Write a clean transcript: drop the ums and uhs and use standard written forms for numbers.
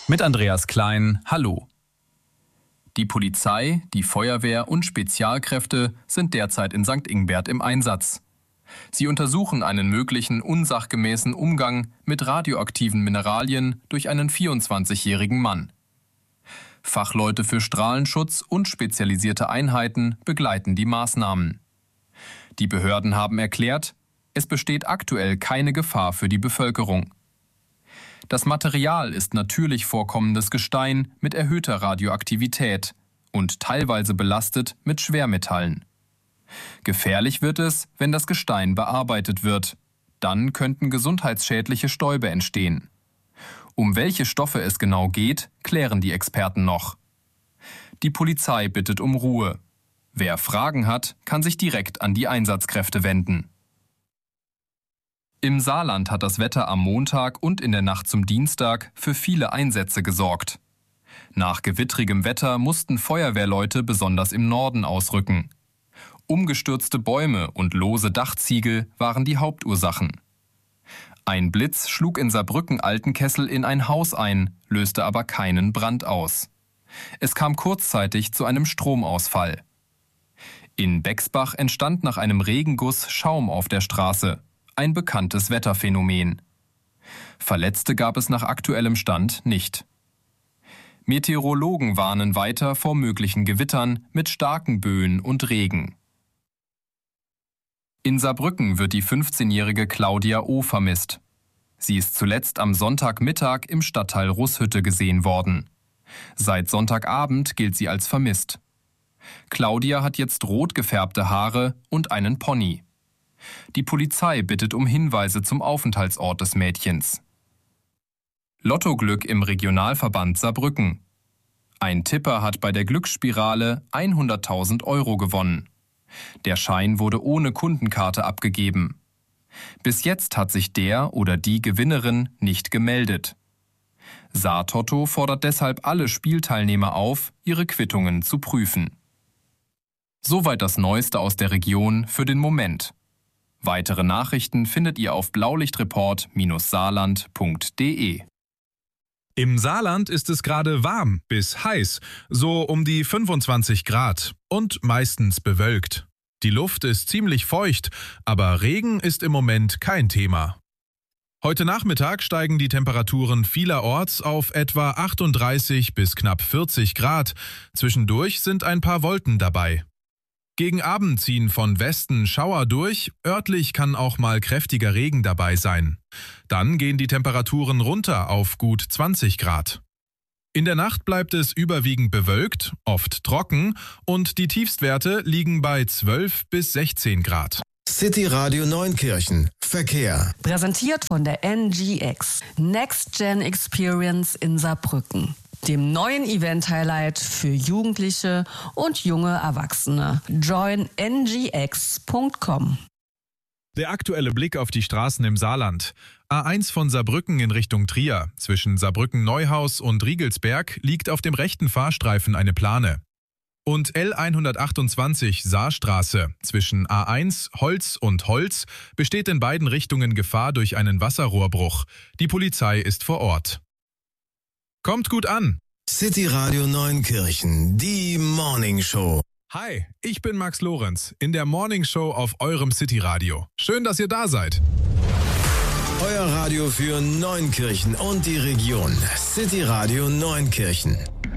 Mit Andreas Klein, hallo. Die Polizei, die Feuerwehr und Spezialkräfte sind derzeit in St. Ingbert im Einsatz. Sie untersuchen einen möglichen unsachgemäßen Umgang mit radioaktiven Mineralien durch einen 24-jährigen Mann. Fachleute für Strahlenschutz und spezialisierte Einheiten begleiten die Maßnahmen. Die Behörden haben erklärt, es besteht aktuell keine Gefahr für die Bevölkerung. Das Material ist natürlich vorkommendes Gestein mit erhöhter Radioaktivität und teilweise belastet mit Schwermetallen. Gefährlich wird es, wenn das Gestein bearbeitet wird. Dann könnten gesundheitsschädliche Stäube entstehen. Um welche Stoffe es genau geht, klären die Experten noch. Die Polizei bittet um Ruhe. Wer Fragen hat, kann sich direkt an die Einsatzkräfte wenden. Im Saarland hat das Wetter am Montag und in der Nacht zum Dienstag für viele Einsätze gesorgt. Nach gewittrigem Wetter mussten Feuerwehrleute besonders im Norden ausrücken. Umgestürzte Bäume und lose Dachziegel waren die Hauptursachen. Ein Blitz schlug in Saarbrücken-Altenkessel in ein Haus ein, löste aber keinen Brand aus. Es kam kurzzeitig zu einem Stromausfall. In Bexbach entstand nach einem Regenguss Schaum auf der Straße. Ein bekanntes Wetterphänomen. Verletzte gab es nach aktuellem Stand nicht. Meteorologen warnen weiter vor möglichen Gewittern mit starken Böen und Regen. In Saarbrücken wird die 15-jährige Claudia O. vermisst. Sie ist zuletzt am Sonntagmittag im Stadtteil Russhütte gesehen worden. Seit Sonntagabend gilt sie als vermisst. Claudia hat jetzt rot gefärbte Haare und einen Pony. Die Polizei bittet um Hinweise zum Aufenthaltsort des Mädchens. Lottoglück im Regionalverband Saarbrücken. Ein Tipper hat bei der Glücksspirale 100.000 € gewonnen. Der Schein wurde ohne Kundenkarte abgegeben. Bis jetzt hat sich der oder die Gewinnerin nicht gemeldet. Saartotto fordert deshalb alle Spielteilnehmer auf, ihre Quittungen zu prüfen. Soweit das Neueste aus der Region für den Moment. Weitere Nachrichten findet ihr auf blaulichtreport-saarland.de. Im Saarland ist es gerade warm bis heiß, so um die 25 Grad und meistens bewölkt. Die Luft ist ziemlich feucht, aber Regen ist im Moment kein Thema. Heute Nachmittag steigen die Temperaturen vielerorts auf etwa 38 bis knapp 40 Grad. Zwischendurch sind ein paar Wolken dabei. Gegen Abend ziehen von Westen Schauer durch, örtlich kann auch mal kräftiger Regen dabei sein. Dann gehen die Temperaturen runter auf gut 20 Grad. In der Nacht bleibt es überwiegend bewölkt, oft trocken und die Tiefstwerte liegen bei 12 bis 16 Grad. City Radio Neunkirchen. Verkehr. Präsentiert von der NGX. Next Gen Experience in Saarbrücken. Dem neuen Event-Highlight für Jugendliche und junge Erwachsene. Join ngx.com. Der aktuelle Blick auf die Straßen im Saarland. A1 von Saarbrücken in Richtung Trier. Zwischen Saarbrücken-Neuhaus und Riegelsberg liegt auf dem rechten Fahrstreifen eine Plane. Und L128 Saarstraße zwischen A1 Holz und Holz besteht in beiden Richtungen Gefahr durch einen Wasserrohrbruch. Die Polizei ist vor Ort. Kommt gut an! City Radio Neunkirchen, die Morning Show. Hi, ich bin Max Lorenz in der Morning Show auf eurem City Radio. Schön, dass ihr da seid. Euer Radio für Neunkirchen und die Region. City Radio Neunkirchen.